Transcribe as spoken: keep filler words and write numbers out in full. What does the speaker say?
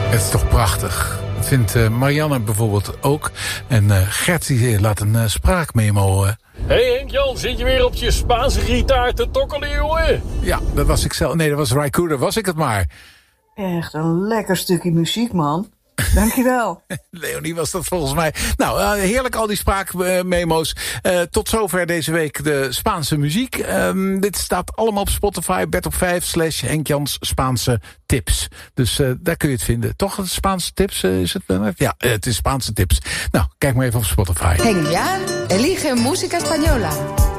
Het is toch prachtig. Dat vindt uh, Marianne bijvoorbeeld ook. En uh, Gert die laat een uh, spraakmemo. Uh. Hey Henk-Jan, zit je weer op je Spaanse gitaar te tokkelen, jongen? Ja, dat was ik zelf. Nee, dat was Raikuda, was ik het maar. Echt een lekker stukje muziek, man. Dankjewel. Leonie was dat volgens mij. Nou, uh, heerlijk al die spraakmemo's. Uh, tot zover deze week de Spaanse muziek. Um, dit staat allemaal op Spotify. Bed op vijf slash Henk-Jans Spaanse tips. Dus uh, daar kun je het vinden. Toch, het Spaanse tips? Uh, is het, uh, ja, uh, het is Spaanse tips. Nou, kijk maar even op Spotify. Henk-Jan, elige música española.